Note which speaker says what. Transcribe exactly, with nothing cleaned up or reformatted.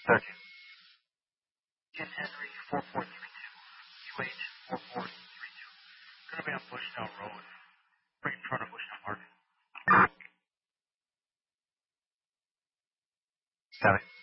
Speaker 1: thirteen.
Speaker 2: Jim Henry, four four three two. U H, four four three two. Going to be on Bushnell Road, right in front of Bushnell Park.
Speaker 1: Seven.